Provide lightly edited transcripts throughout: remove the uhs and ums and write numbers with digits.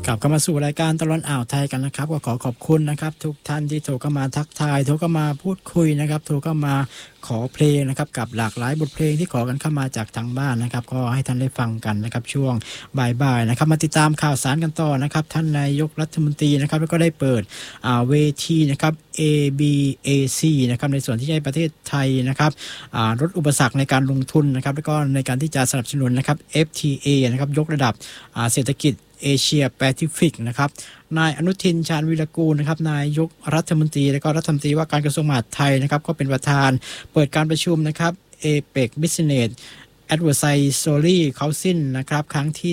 กลับเข้ามาสู่รายการตลอดอ่าวไทยกันนะครับก็ขอบคุณนะครับทุกท่านที่โทรเข้ามาทักทายโทรเข้ามาพูดคุยนะครับโทรเข้ามาขอเพลงนะครับกับหลากหลายบทเพลงที่ขอกันเข้ามาจากทางบ้านนะครับก็ให้ท่านได้ฟังกันนะครับช่วงบ่ายๆนะครับมาติดตามข่าวสารกันต่อนะครับท่านนายกรัฐมนตรีนะครับแล้วก็ได้เปิดเวทีนะครับ ABAC นะครับในส่วนที่ให้ประเทศไทยนะครับลดอุปสรรคในการลงทุนนะครับแล้วก็ในการที่จะสนับสนุนนะครับ FTA นะครับยกระดับเศรษฐกิจเอเชียแปซิฟิกนะครับนายอนุทินชาญวิรากูลนะครับนายกรัฐมนตรีและก็รัฐมนตรีว่าการกระทรวงมหาดไทยนะครับก็เป็นประธานเปิดการประชุมนะครับ APEC Business Advisory Council นะครับครั้งที่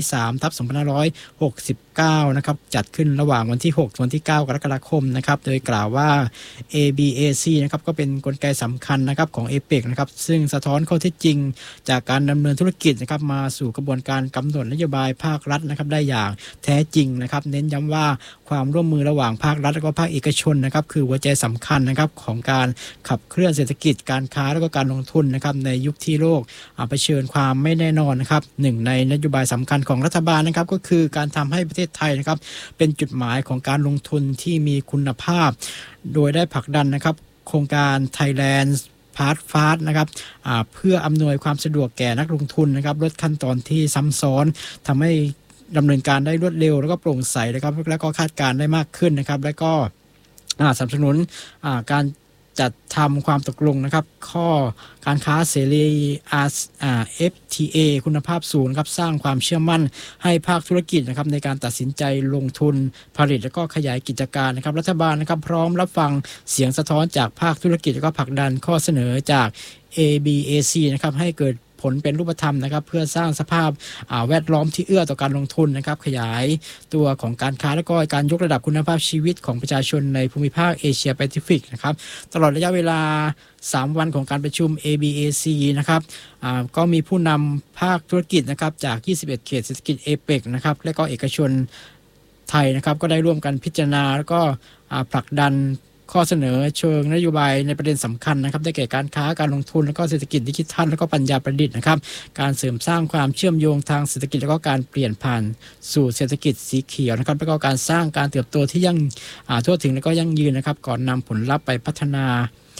3/2569นะครับจัดขึ้นระหว่างวันที่6ถึงวันที่9กรกฎาคมนะครับโดยกล่าวว่า ABAC นะครับก็เป็นกลไกสำคัญนะครับของ APEC นะครับซึ่งสะท้อนข้อเท็จจริงจากการดำเนินธุรกิจนะครับมาสู่กระบวนการกำหนดนโยบายภาครัฐนะครับได้อย่างแท้จริงนะครับเน้นย้ำว่าความร่วมมือระหว่างภาครัฐและก็ภาคเอกชนนะครับคือหัวใจสำคัญนะครับของการขับเคลื่อนเศรษฐกิจการค้าและก็การลงทุนนะครับในยุคที่โลกเผชิญความไม่แน่นอนนะครับหนึ่งในนโยบายสำคัญของรัฐบาลนะครับก็คือการทำให้ประเทศไทยนะครับเป็นจุดหมายของการลงทุนที่มีคุณภาพโดยได้ผลักดันนะครับโครงการ Thailand Fast นะครับเพื่ออำนวยความสะดวกแก่นักลงทุนนะครับลดขั้นตอนที่ซ้ำซ้อนทำให้ดำเนินการได้รวดเร็วแล้วก็โปร่งใสนะครับแล้วก็คาดการได้มากขึ้นนะครับและก็สนับสนุนการจัดทำความตกลงนะครับข้อการค้าเสรี FTA คุณภาพสูงครับสร้างความเชื่อมั่นให้ภาคธุรกิจนะครับในการตัดสินใจลงทุนผลิตและก็ขยายกิจการนะครับรัฐบาลนะครับพร้อมรับฟังเสียงสะท้อนจากภาคธุรกิจและก็ผลักดันข้อเสนอจาก ABAC นะครับให้เกิดผลเป็นรูปธรรมนะครับเพื่อสร้างสภาพแวดล้อมที่เอื้อต่อการลงทุนนะครับขยายตัวของการค้าและก็การยกระดับคุณภาพชีวิตของประชาชนในภูมิภาคเอเชียแปซิฟิกนะครับตลอดระยะเวลา3วันของการประชุม ABAC นะครับก็มีผู้นำภาคธุรกิจนะครับจาก21เขตเศรษฐกิจ APEC นะครับและก็เอกชนไทยนะครับก็ได้ร่วมกันพิจารณาแล้วก็ผลักดันข้อเสนอเชิงนโยบายในประเด็นสำคัญนะครับได้แก่การค้าการลงทุนและก็เศรษฐกิจดิจิทัลและก็ปัญญาประดิษฐ์นะครับการเสริมสร้างความเชื่อมโยงทางเศรษฐกิจและก็การเปลี่ยนผ่านสู่เศรษฐกิจสีเขียวนะครับแล้วก็การสร้างการเติบโตที่ยั่งทั่วถึงและก็ยั่งยืนนะครับก่อนนำผลลัพธ์ไปพัฒนา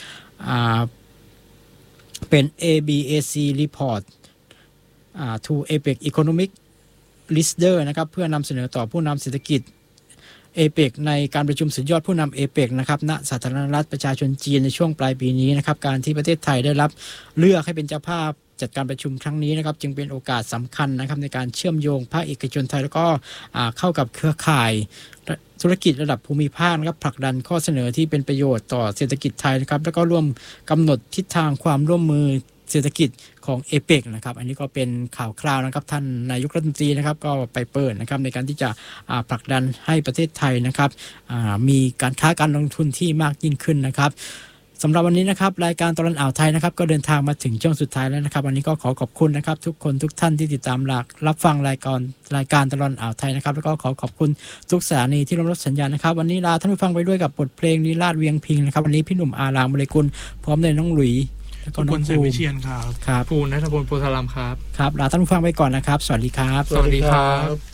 เป็น ABAC Report to APEC Economic Leader นะครับเพื่อนำเสนอต่อผู้นำเศรษฐกิจAPEC ในการประชุมสุดยอดผู้นำ APEC นะครับณสาธารณรัฐประชาชนจีนในช่วงปลายปีนี้นะครับการที่ประเทศไทยได้รับเลือกให้เป็นเจ้าภาพจัดการประชุมครั้งนี้นะครับจึงเป็นโอกาสสำคัญนะครับในการเชื่อมโยงภาคเอกชนไทยแล้วก็เข้ากับเครือข่ายธุรกิจระดับภูมิภาคนะครับผลักดันข้อเสนอที่เป็นประโยชน์ต่อเศรษฐกิจไทยนะครับแล้วก็ร่วมกำหนดทิศทางความร่วมมือเศรษฐกิจของ APEC นะครับอันนี้ก็เป็นข่าวคราวนะครับท่านนายกรัฐมนตรีนะครับก็ไปเปิดนะครับในการที่จะผลักดันให้ประเทศไทยนะครับมีการค้าการลงทุนที่มากยิ่งขึ้นนะครับสำหรับวันนี้นะครับรายการตลอดอ่าวไทยนะครับก็เดินทางมาถึงช่วงสุดท้ายแล้วนะครับวันนี้ก็ขอขอบคุณนะครับทุกคนทุกท่านที่ติดตามรับฟังรายการตลอดอ่าวไทยนะครับแล้วก็ขอบคุณทุกสถานีที่ร่วมรับสัญญาณนะครับวันนี้ลาท่านผู้ฟังไปด้วยกับบทเพลงนิราศเวียงพิงนะครับวันนี้พี่หนุ่มอารามบริกุลพร้อมด้วยน้องหลุยแล้วก็น้องภูมิเชียนครับภูณัฐพลโพธารามครับลาท่านผู้ฟังไปก่อนนะครับสวัสดีครับสวัสดีครับ